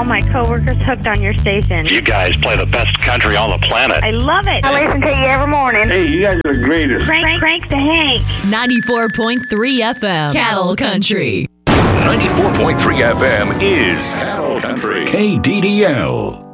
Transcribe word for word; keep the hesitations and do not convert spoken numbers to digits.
all my coworkers hooked on your station. You guys play the best country on the planet. I love it. I listen to you every morning. Hey, you guys are the greatest. Crank, crank the Hank. ninety-four point three F M, Cattle Country. ninety-four point three F M is Cattle Country. K D D L.